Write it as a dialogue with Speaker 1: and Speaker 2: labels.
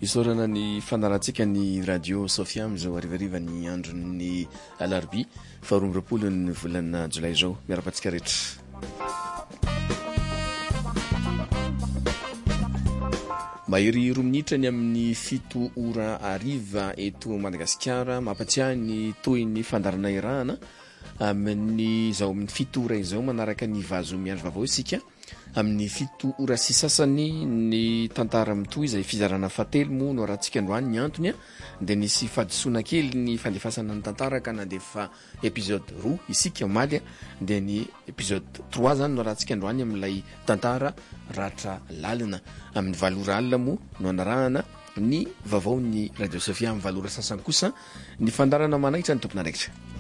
Speaker 1: Isorana ny fandarantsika ny radio Sofia amizao arivariva ny andron'ny alarobia 20 ny volana jolay zao miarabantsika rehetra. Mahery 2 minitra ny amin'ny 7 ora ariva eto Madagasikara, mampatsiahy ny tohin'ny fandarana irahana amin'ny zao amin'ny 7 ora izao manaraka ny vazo miandro vavao isika. Amin'ny 7 ora sy sasany ny tantara mitoy izay fizarana fatelo moa no rahantsika androany ny antony dia nisy fadisoana kely ny fandefasana ny tantara ka nandefa épisode 2 isika omaly dia ny épisode 3 zany no rahantsika androany amin'ilay tantara ratra lalina. Amin'ny valora alina moa no anarahana ny vavao ny radio Sofia amin'ny valora sasany kosa ny fandarana manaitra ny tompona andraikitra.